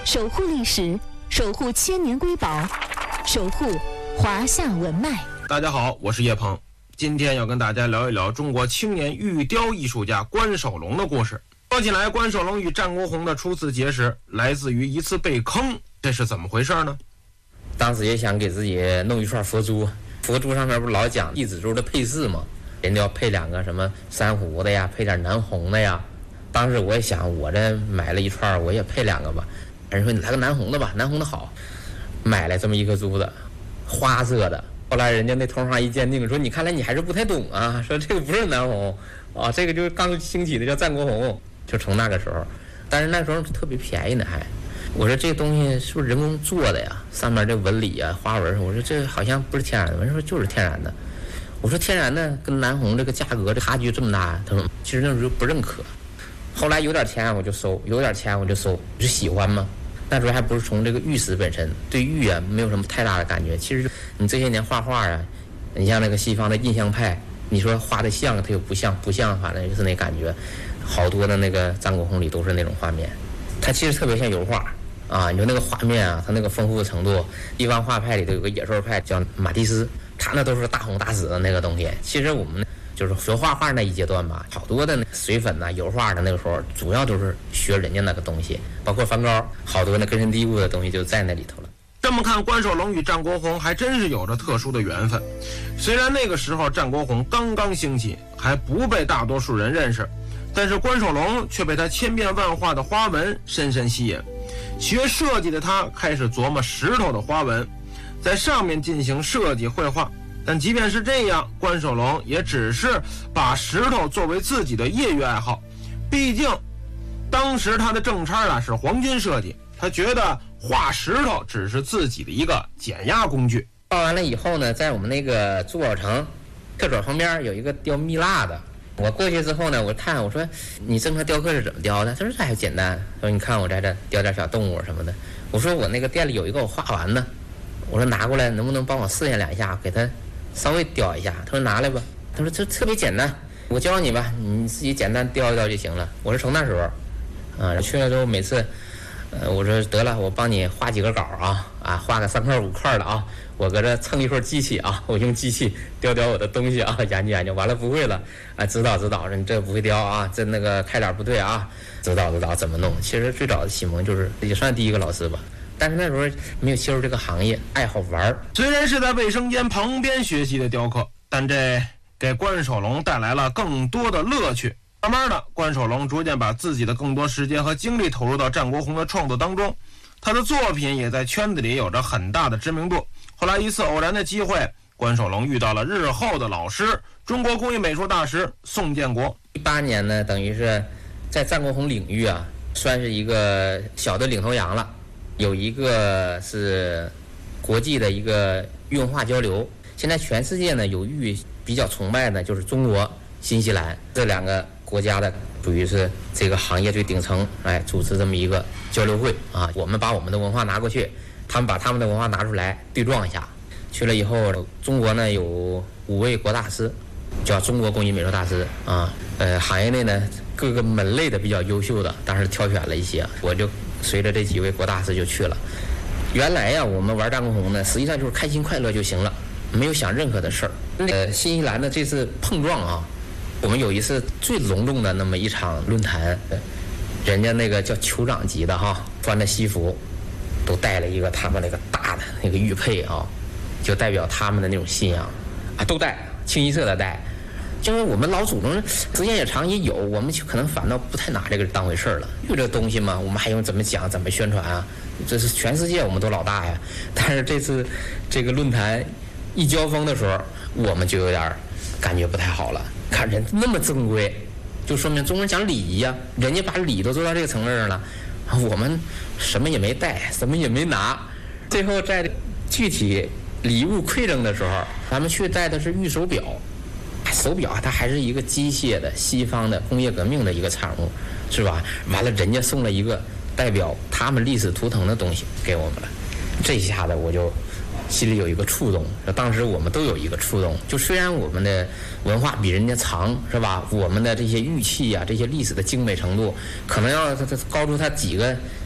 守护历史，守护千年瑰宝，守护华夏文脉。 大家好，我是叶鹏，今天要跟大家聊一聊中国青年玉雕艺术家关守龙的故事。说起来，关守龙与战国红的初次结识来自于一次被坑，这是怎么回事呢？ 当时也想给自己弄一串佛珠，佛珠上面不是老讲一指珠的配饰吗？人家要配两个什么珊瑚的呀，配点南红的呀。当时我也想，我这买了一串，我也配两个吧。人说你来个南红的吧，南红的好。买了这么一个珠子，花色的。后来人家那头上一鉴定，说你看来你还是不太懂啊，说这个不是南红啊，这个就是刚兴起的叫战国红。就从那个时候，但是那时候特别便宜呢还。我说这东西是不是人工做的呀？上面这纹理啊、花纹，我说这好像不是天然的。人说就是天然的。我说天然的跟南红这个价格这差距这么大，他说其实那时候不认可。后来有点钱我就收，有点钱我就收，就喜欢嘛。那时候还不是从这个玉石本身，对玉啊没有什么太大的感觉。其实你这些年画画啊，你像那个西方的印象派，你说画的像它又不像，不像反正就是那感觉。好多的那个战国红里都是那种画面，它其实特别像油画啊。你说那个画面啊，它那个丰富的程度，西方画派里头有个野兽派叫马蒂斯，他那都是大红大紫的那个东西。其实我们就是学画画那一阶段吧，好多的水粉呐、油画的那个时候，主要都是学人家那个东西，包括梵高，好多那根深蒂固的东西就在那里头了。 这么看，关守龙与战国红还真是有着特殊的缘分。虽然那个时候战国红刚刚兴起，还不被大多数人认识，但是关守龙却被他千变万化的花纹深深吸引。学设计的他开始琢磨石头的花纹，在上面进行设计绘画。但即便是这样，关守龙也只是把石头作为自己的业余爱好。毕竟当时他的正差是皇军设计，他觉得画石头只是自己的一个减压工具。 画完了以后呢，在我们那个珠宝城厕所旁边有一个雕蜜蜡的。我过去之后呢，我看我说你正常雕刻是怎么雕的？他说这还简单，说你看我在这雕点小动物什么的。我说我那个店里有一个我画完的，我说拿过来能不能帮我试验两下，给他稍微雕一下。他说拿来吧，他说这特别简单，我教你吧，你自己简单雕一雕就行了。我说从那时候去了之后每次我说得了，我帮你画几个稿啊，画个3块5块的啊，我搁这蹭一会儿机器啊，我用机器雕我的东西啊，研究研究，完了不会了啊，指导说你这不会雕啊，这那个开点不对啊，指导怎么弄。其实最早的启蒙就是也算第一个老师吧，但是那时候没有切入这个行业，爱好玩。 虽然是在卫生间旁边学习的雕刻，但这给关守龙带来了更多的乐趣。慢慢的，关守龙逐渐把自己的更多时间和精力投入到战国红的创作当中，他的作品也在圈子里有着很大的知名度。后来一次偶然的机会，关守龙遇到了日后的老师，中国工艺美术大师宋建国。 18年呢，等于是在战国红领域啊，算是一个小的领头羊了。有一个是国际的一个玉文化交流，现在全世界呢有玉比较崇拜的就是中国、新西兰这两个国家的，属于是这个行业最顶层，组织这么一个交流会啊。我们把我们的文化拿过去，他们把他们的文化拿出来对撞一下。去了以后，中国呢有5位国大师，叫中国工艺美术大师啊。行业内呢各个门类的比较优秀的，当时挑选了一些，我就随着这几位国大师就去了。原来呀，我们玩战国红呢，实际上就是开心快乐就行了，没有想任何的事儿。新西兰的这次碰撞啊，我们有一次最隆重的那么一场论坛，人家那个叫酋长级的穿着西服，都带了一个他们那个大的那个玉佩啊，就代表他们的那种信仰啊，都带，清一色的带。就是我们老祖宗时间也长也有，我们可能反倒不太拿这个当回事了。有这个东西嘛，我们还用怎么讲怎么宣传啊？这是全世界我们都老大呀。但是这次这个论坛一交锋的时候，我们就有点感觉不太好了。看人那么正规，就说明中国人讲礼仪呀，人家把礼都做到这个层面上了，我们什么也没带，什么也没拿。最后在具体礼物馈赠的时候，咱们去带的是玉手表。手表它还是一个机械的西方的工业革命的一个产物，是吧？完了人家送了一个代表他们历史图腾的东西给我们了，这一下子我就心里有一个触动，当时我们都有一个触动，就虽然我们的文化比人家长，是吧？我们的这些玉器啊，这些历史的精美程度，可能要高出它几个